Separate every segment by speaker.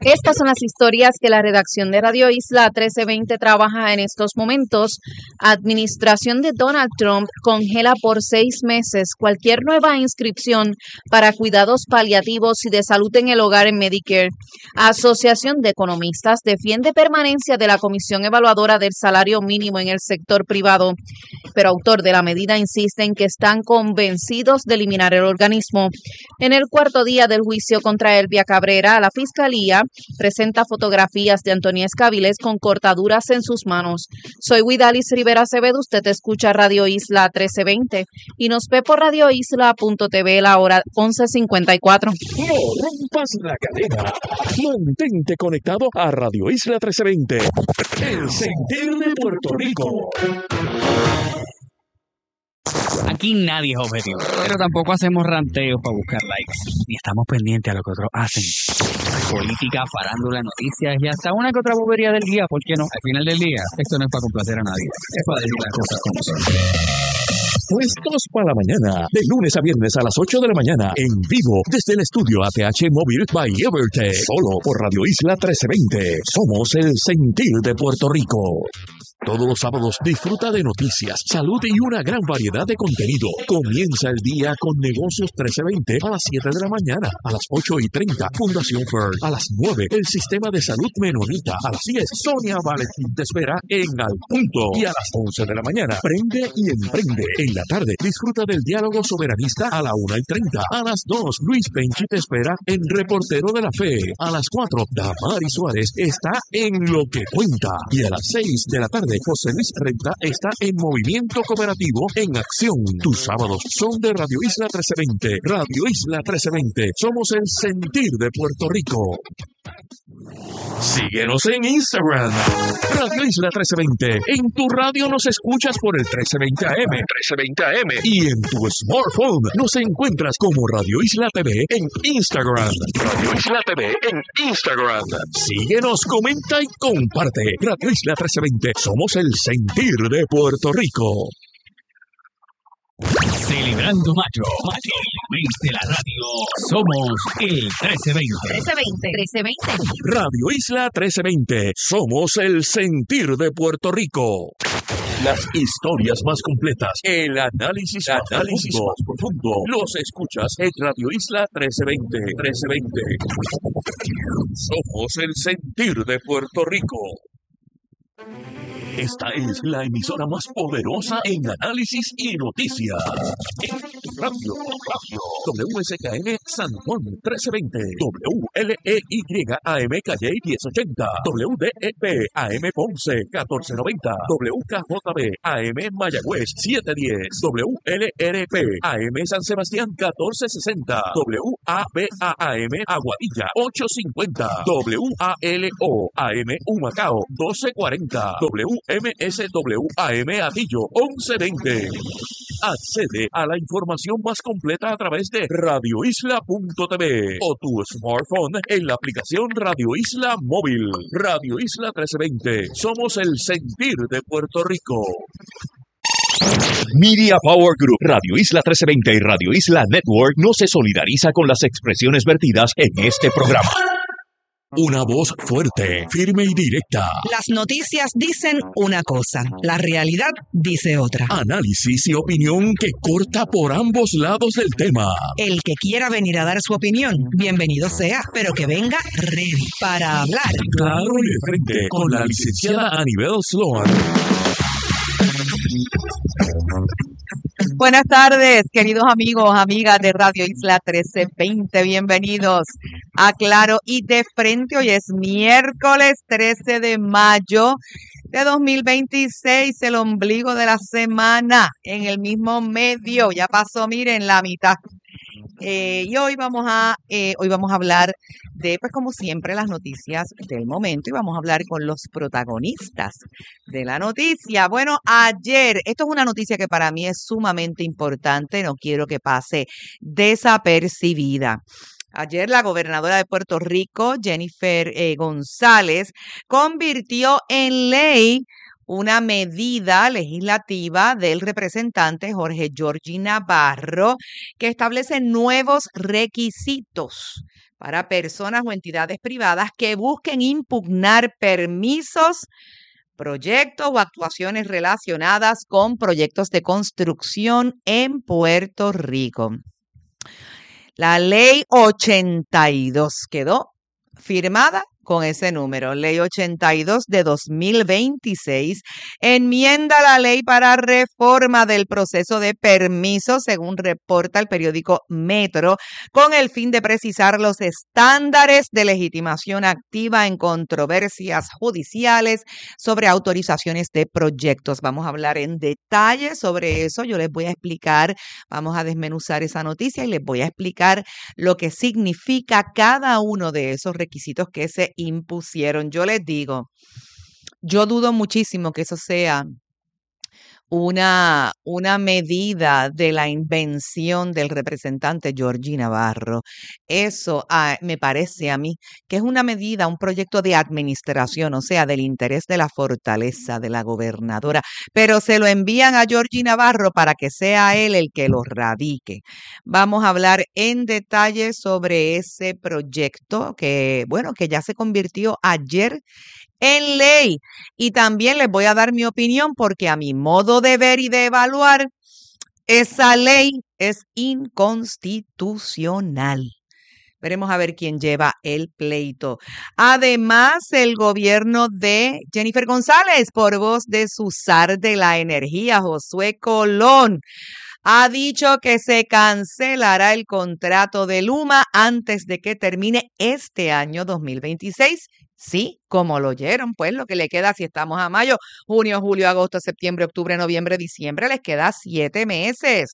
Speaker 1: Estas son las historias que la redacción de Radio Isla 1320 trabaja en estos momentos. Administración de Donald Trump congela por 6 meses cualquier nueva inscripción para cuidados paliativos y de salud en el hogar en Medicare. Asociación de Economistas defiende permanencia de la Comisión Evaluadora del Salario Mínimo en el sector privado, pero autor de la medida insiste en que están convencidos de eliminar el organismo. En el cuarto día del juicio contra Elvia Cabrera, la Fiscalía presenta fotografías de Antonia Escabiles con cortaduras en sus manos. Soy Widalis Rivera Acevedo, usted escucha Radio Isla 1320 y nos ve por radioisla.tv la hora 11:54.
Speaker 2: No rompas la cadena. Mantente conectado a Radio Isla 1320. El sentir de Puerto Rico.
Speaker 3: Aquí nadie es objetivo, pero tampoco hacemos ranteos para buscar likes, ni estamos pendientes a lo que otros hacen. Política, farándula, noticias y hasta una que otra bobería del día, ¿por qué no? Al final del día, esto no es para complacer a nadie, es para decir las cosas como son.
Speaker 2: Puestos para la mañana, de lunes a viernes a las 8 de la mañana, en vivo, desde el estudio ATH Móvil by Evertech, solo por Radio Isla 1320. Somos el sentir de Puerto Rico. Todos los sábados disfruta de noticias, salud y una gran variedad de contenido. Comienza el día con Negocios 1320 a las 7 de la mañana, a las 8:30, Fundación Fern, a las 9, el Sistema de Salud Menonita, a las 10, Sonia Valentín te espera en Al Punto, y a las 11 de la mañana, Prende y Emprende. En la tarde, disfruta del diálogo soberanista a la 1:30, a las 2, Luis Penchi te espera en Reportero de la Fe, a las 4, Damari Suárez está en Lo que Cuenta, y a las 6 de la tarde, José Luis Renta está en Movimiento Cooperativo en Acción. Tus sábados son de Radio Isla 1320. Radio Isla 1320. Somos el sentir de Puerto Rico. Síguenos en Instagram, Radio Isla 1320. En tu radio nos escuchas por el 1320 AM, y en tu smartphone nos encuentras como Radio Isla TV en Instagram. Radio Isla TV en Instagram. Síguenos, comenta y comparte. Radio Isla 1320. Somos el sentir de Puerto Rico.
Speaker 3: Celebrando Mayo, el mes de la radio, somos el 1320.
Speaker 1: 1320.
Speaker 2: Radio Isla 1320. Somos el sentir de Puerto Rico. Las historias más completas, el análisis más profundo, los escuchas en Radio Isla 1320. 1320. Somos el sentir de Puerto Rico. Esta es la emisora más poderosa en análisis y noticias. En tu radio, WSKM San Juan 1320, WLEY AM Calle 1080, WDEP AM Ponce 1490, WKJB AM Mayagüez 710, WLRP AM San Sebastián 1460, WABA AM Aguadilla 850, WALO AM Humacao 1240, WMSWAM Atillo 1120. Accede a la información más completa a través de radioisla.tv o tu smartphone en la aplicación Radio Isla Móvil. Radio Isla 1320. Somos el sentir de Puerto Rico. Media Power Group, Radio Isla 1320 y Radio Isla Network no se solidariza con las expresiones vertidas en este programa. Una voz fuerte, firme y directa.
Speaker 4: Las noticias dicen una cosa, la realidad dice otra.
Speaker 2: Análisis y opinión que corta por ambos lados del tema.
Speaker 4: El que quiera venir a dar su opinión, bienvenido sea, pero que venga ready para hablar.
Speaker 2: Claro y de frente, con la licenciada Anibel Sloan.
Speaker 1: Buenas tardes, queridos amigos, amigas de Radio Isla 1320. Bienvenidos a Claro y de Frente. Hoy es miércoles 13 de mayo de 2026, el ombligo de la semana, en el mismo medio. Ya pasó, miren, la mitad. Y hoy vamos a hablar de, pues como siempre, las noticias del momento y vamos a hablar con los protagonistas de la noticia. Bueno, ayer, esto es una noticia que para mí es sumamente importante, no quiero que pase desapercibida. Ayer la gobernadora de Puerto Rico, Jennifer González, convirtió en ley una medida legislativa del representante Jorge Georgie Navarro que establece nuevos requisitos para personas o entidades privadas que busquen impugnar permisos, proyectos o actuaciones relacionadas con proyectos de construcción en Puerto Rico. La ley 82 quedó firmada con ese número, ley 82 de 2026, enmienda la ley para reforma del proceso de permiso, según reporta el periódico Metro, con el fin de precisar los estándares de legitimación activa en controversias judiciales sobre autorizaciones de proyectos. Vamos a hablar en detalle sobre eso, yo les voy a explicar, vamos a desmenuzar esa noticia y les voy a explicar lo que significa cada uno de esos requisitos que se impusieron. Yo les digo, yo dudo muchísimo que eso sea una medida de la invención del representante Georgie Navarro. Eso me parece a mí que es una medida, un proyecto de administración, o sea, del interés de la fortaleza de la gobernadora, pero se lo envían a Georgie Navarro para que sea él el que lo radique. Vamos a hablar en detalle sobre ese proyecto que, bueno, que ya se convirtió ayer en ley. Y también les voy a dar mi opinión porque a mi modo de ver y de evaluar, esa ley es inconstitucional. Veremos a ver quién lleva el pleito. Además, el gobierno de Jennifer González, por voz de su zar de la energía, Josué Colón, ha dicho que se cancelará el contrato de Luma antes de que termine este año 2026. Sí, como lo oyeron, pues lo que le queda, si estamos a mayo, junio, julio, agosto, septiembre, octubre, noviembre, diciembre, les queda 7 meses.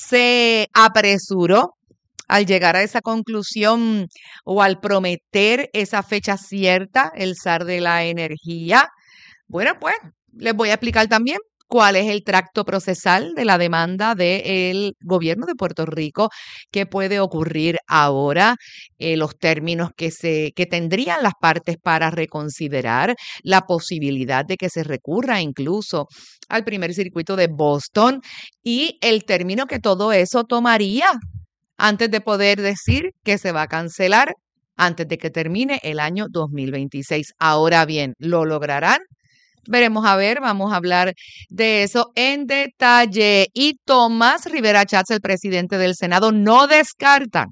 Speaker 1: Se apresuró al llegar a esa conclusión o al prometer esa fecha cierta, el zar de la energía. Bueno, pues les voy a explicar también cuál es el tracto procesal de la demanda del gobierno de Puerto Rico, qué puede ocurrir ahora, los términos que tendrían las partes para reconsiderar, la posibilidad de que se recurra incluso al primer circuito de Boston y el término que todo eso tomaría antes de poder decir que se va a cancelar antes de que termine el año 2026. Ahora bien, ¿lo lograrán? Veremos a ver, vamos a hablar de eso en detalle. Y Tomás Rivera Chats, el presidente del Senado, no descarta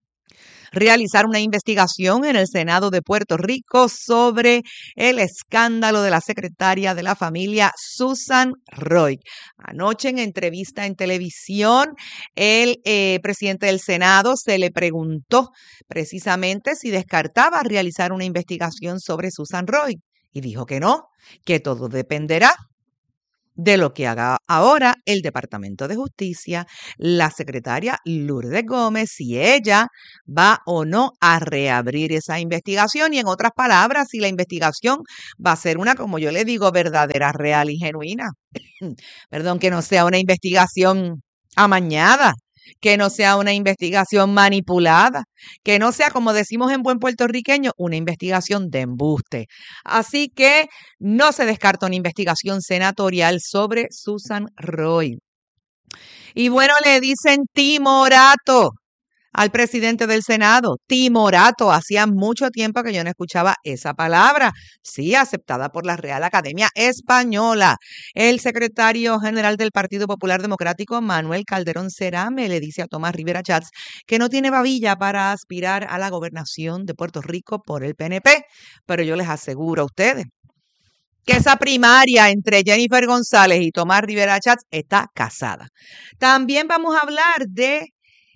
Speaker 1: realizar una investigación en el Senado de Puerto Rico sobre el escándalo de la secretaria de la familia, Susan Roy. Anoche en entrevista en televisión, el presidente del Senado se le preguntó precisamente si descartaba realizar una investigación sobre Susan Roy y dijo que no, que todo dependerá de lo que haga ahora el Departamento de Justicia, la secretaria Lourdes Gómez, si ella va o no a reabrir esa investigación y, en otras palabras, si la investigación va a ser una, como yo le digo, verdadera, real y genuina. Perdón, que no sea una investigación amañada, que no sea una investigación manipulada, que no sea, como decimos en buen puertorriqueño, una investigación de embuste. Así que no se descarta una investigación senatorial sobre Susan Roy. Y bueno, le dicen timorato al presidente del Senado, timorato. Hacía mucho tiempo que yo no escuchaba esa palabra, sí, aceptada por la Real Academia Española. El secretario general del Partido Popular Democrático, Manuel Calderón Cerame, le dice a Tomás Rivera Chats que no tiene babilla para aspirar a la gobernación de Puerto Rico por el PNP, pero yo les aseguro a ustedes que esa primaria entre Jennifer González y Tomás Rivera Chats está casada. También vamos a hablar de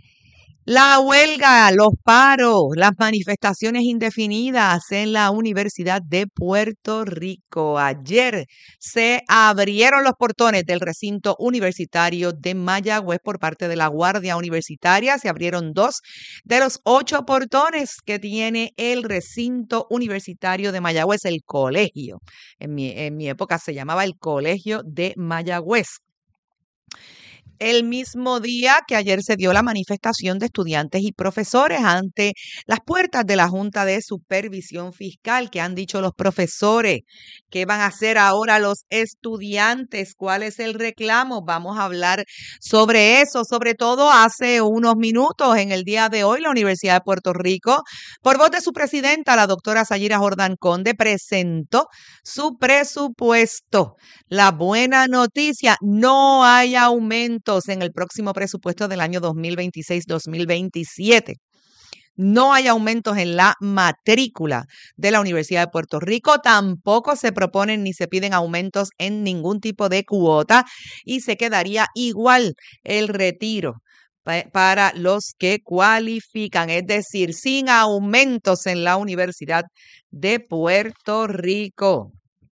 Speaker 1: la huelga, los paros, las manifestaciones indefinidas en la Universidad de Puerto Rico. Ayer se abrieron los portones del recinto universitario de Mayagüez por parte de la Guardia Universitaria. Se abrieron 2 de los 8 portones que tiene el recinto universitario de Mayagüez, el colegio. En mi época se llamaba el Colegio de Mayagüez. el mismo día que ayer se dio la manifestación de estudiantes y profesores ante las puertas de la Junta de Supervisión Fiscal. ¿Qué han dicho los profesores? ¿Qué van a hacer ahora los estudiantes? ¿Cuál es el reclamo? Vamos a hablar sobre eso. Sobre todo hace unos minutos, en el día de hoy, la Universidad de Puerto Rico, por voz de su presidenta, la doctora Sayira Jordán Conde, presentó su presupuesto. La buena noticia, no hay aumentos en el próximo presupuesto del año 2026-2027. No hay aumentos en la matrícula de la Universidad de Puerto Rico. Tampoco se proponen ni se piden aumentos en ningún tipo de cuota y se quedaría igual el retiro para los que cualifican, es decir, sin aumentos en la Universidad de Puerto Rico.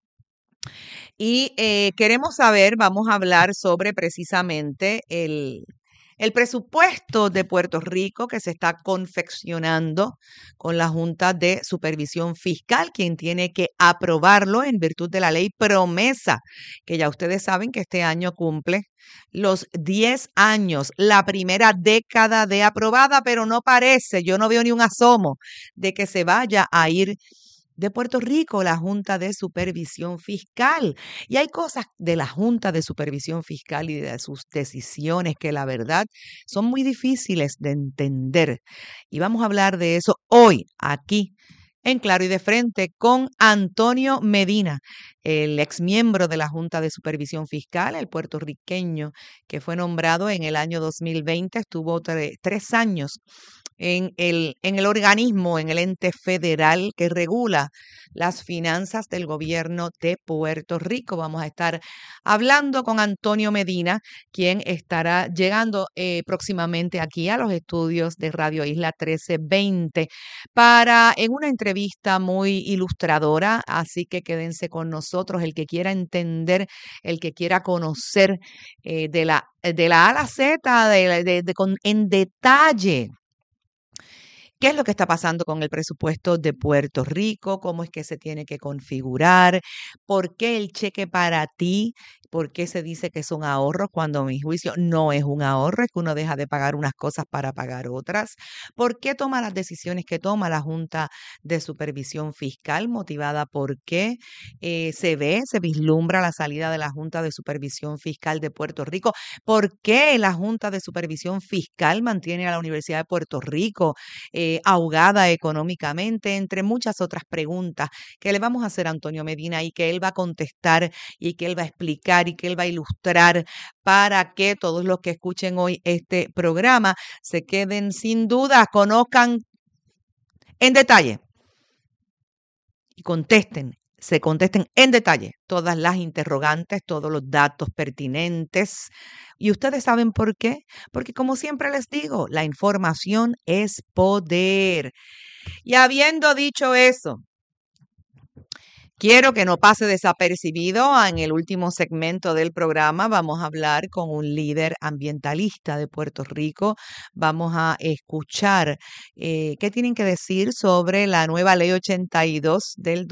Speaker 1: Y queremos saber, vamos a hablar sobre precisamente el presupuesto de Puerto Rico que se está confeccionando con la Junta de Supervisión Fiscal, quien tiene que aprobarlo en virtud de la ley promesa, que ya ustedes saben que este año cumple los 10 años, la primera década de aprobada, pero no parece, yo no veo ni un asomo de que se vaya a ir de Puerto Rico, la Junta de Supervisión Fiscal. Y hay cosas de la Junta de Supervisión Fiscal y de sus decisiones que la verdad son muy difíciles de entender. Y vamos a hablar de eso hoy, aquí, en Claro y de Frente, con Antonio Medina, el exmiembro de la Junta de Supervisión Fiscal, el puertorriqueño que fue nombrado en el año 2020, estuvo 3 años en el organismo, en el ente federal que regula las finanzas del gobierno de Puerto Rico. Vamos a estar hablando con Antonio Medina, quien estará llegando próximamente aquí a los estudios de Radio Isla 1320 en una entrevista muy ilustradora, así que quédense con nosotros, el que quiera entender, el que quiera conocer de la A a la Z, en detalle. ¿Qué es lo que está pasando con el presupuesto de Puerto Rico? ¿Cómo es que se tiene que configurar? ¿Por qué el cheque para ti? ¿Por qué se dice que son ahorros cuando a mi juicio no es un ahorro? Es que uno deja de pagar unas cosas para pagar otras. ¿Por qué toma las decisiones que toma la Junta de Supervisión Fiscal? ¿Motivada por qué se vislumbra la salida de la Junta de Supervisión Fiscal de Puerto Rico? ¿Por qué la Junta de Supervisión Fiscal mantiene a la Universidad de Puerto Rico ahogada económicamente, entre muchas otras preguntas que le vamos a hacer a Antonio Medina y que él va a contestar y que él va a explicar y que él va a ilustrar para que todos los que escuchen hoy este programa se queden sin dudas, conozcan en detalle y se contesten en detalle todas las interrogantes, todos los datos pertinentes. ¿Y ustedes saben por qué? Porque como siempre les digo, la información es poder. Y habiendo dicho eso, quiero que no pase desapercibido. En el último segmento del programa vamos a hablar con un líder ambientalista de Puerto Rico. Vamos a escuchar qué tienen que decir sobre la nueva Ley 82 del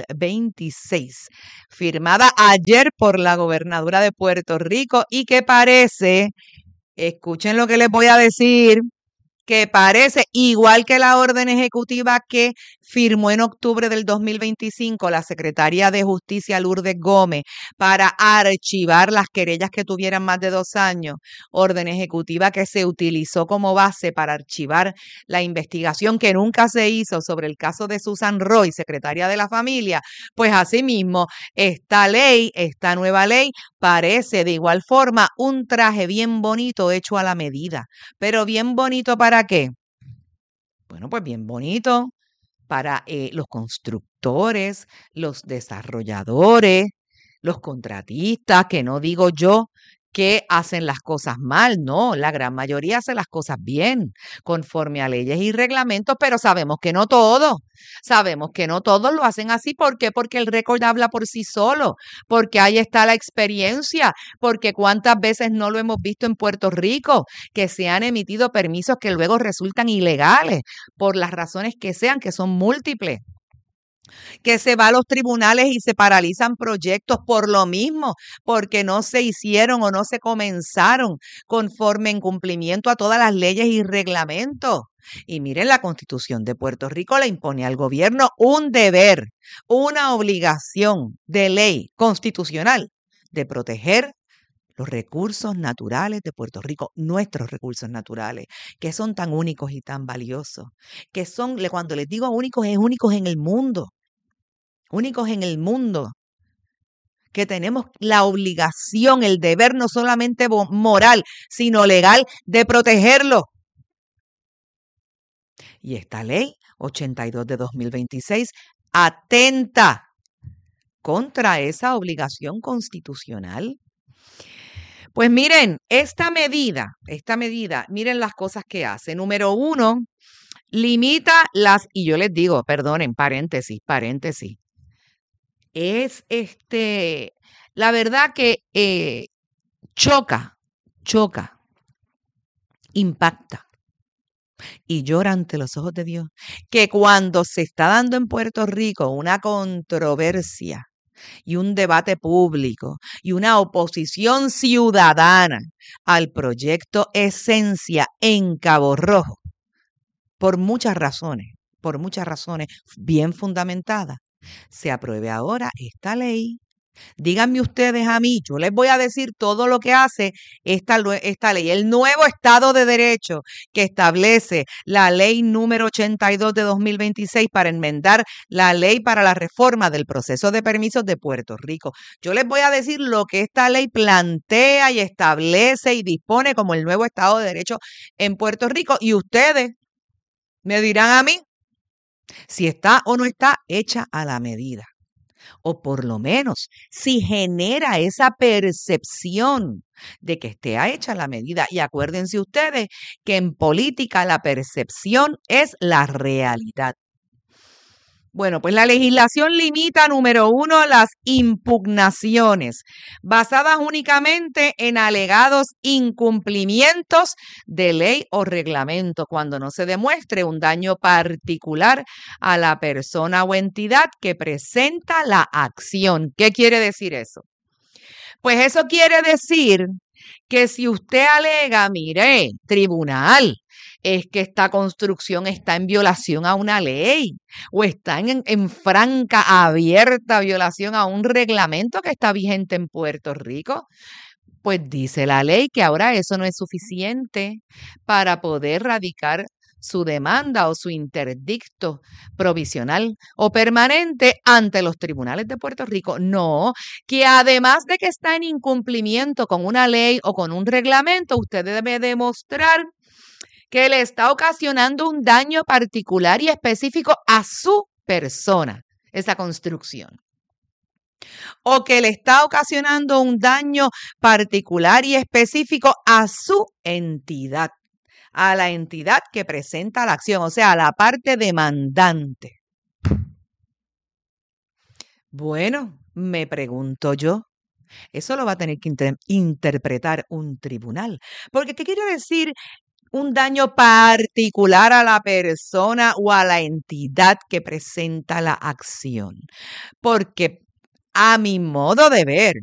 Speaker 1: 2026, firmada ayer por la gobernadora de Puerto Rico y que parece, escuchen lo que les voy a decir, que parece igual que la orden ejecutiva que firmó en octubre del 2025 la secretaria de Justicia Lourdes Gómez para archivar las querellas que tuvieran más de 2 años, orden ejecutiva que se utilizó como base para archivar la investigación que nunca se hizo sobre el caso de Susan Roy, secretaria de la familia. Pues asimismo, esta nueva ley, parece de igual forma un traje bien bonito hecho a la medida. Pero bien bonito, ¿para qué? Bueno, pues bien bonito para los constructores, los desarrolladores, los contratistas, que no digo yo que hacen las cosas mal, no, la gran mayoría hace las cosas bien, conforme a leyes y reglamentos, pero sabemos que no todos lo hacen así. ¿Por qué? Porque el récord habla por sí solo, porque ahí está la experiencia, porque cuántas veces no lo hemos visto en Puerto Rico, que se han emitido permisos que luego resultan ilegales, por las razones que sean, que son múltiples. que se va a los tribunales y se paralizan proyectos por lo mismo, porque no se hicieron o no se comenzaron conforme en cumplimiento a todas las leyes y reglamentos. Y miren, la Constitución de Puerto Rico le impone al gobierno un deber, una obligación de ley constitucional de proteger los recursos naturales de Puerto Rico, nuestros recursos naturales, que son tan únicos y tan valiosos, que son, cuando les digo únicos, es únicos en el mundo, que tenemos la obligación, el deber no solamente moral, sino legal de protegerlo. Y esta ley 82 de 2026 atenta contra esa obligación constitucional. Pues miren, esta medida, miren las cosas que hace. Número 1, limita y yo les digo, perdonen, paréntesis, es la verdad que choca, impacta y llora ante los ojos de Dios que cuando se está dando en Puerto Rico una controversia y un debate público y una oposición ciudadana al proyecto Esencia en Cabo Rojo, por muchas razones bien fundamentadas, se apruebe ahora esta ley. Díganme ustedes a mí, yo les voy a decir todo lo que hace esta ley. El nuevo Estado de Derecho que establece la ley número 82 de 2026 para enmendar la ley para la reforma del proceso de permisos de Puerto Rico. Yo les voy a decir lo que esta ley plantea y establece y dispone como el nuevo Estado de Derecho en Puerto Rico. Y ustedes me dirán a mí si está o no está hecha a la medida. O por lo menos si genera esa percepción de que esté hecha la medida. Y acuérdense ustedes que en política la percepción es la realidad. Bueno, pues la legislación limita, número 1, las impugnaciones basadas únicamente en alegados incumplimientos de ley o reglamento cuando no se demuestre un daño particular a la persona o entidad que presenta la acción. ¿Qué quiere decir eso? Pues eso quiere decir que si usted alega, mire, tribunal, es que esta construcción está en violación a una ley o está en franca, abierta violación a un reglamento que está vigente en Puerto Rico, pues dice la ley que ahora eso no es suficiente para poder radicar su demanda o su interdicto provisional o permanente ante los tribunales de Puerto Rico. No, que además de que está en incumplimiento con una ley o con un reglamento, usted debe demostrar que le está ocasionando un daño particular y específico a su persona, esa construcción. O que le está ocasionando un daño particular y específico a su entidad, a la entidad que presenta la acción, o sea, a la parte demandante. Bueno, me pregunto yo, eso lo va a tener que interpretar un tribunal. Porque, ¿qué quiere decir un daño particular a la persona o a la entidad que presenta la acción? Porque a mi modo de ver,